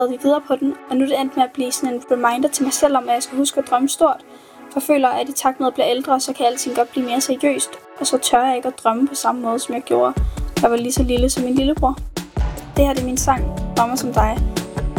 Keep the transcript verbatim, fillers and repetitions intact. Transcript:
vi videre på den, og nu er det endt med at blive sådan en reminder til mig selv om, at jeg skal huske at drømme stort. For jeg føler, at i takt med at blive ældre, så kan alting godt blive mere seriøst, og så tør jeg ikke at drømme på samme måde, som jeg gjorde, da jeg var lige så lille som min lillebror. Det her det er min sang, Drømmer som dig.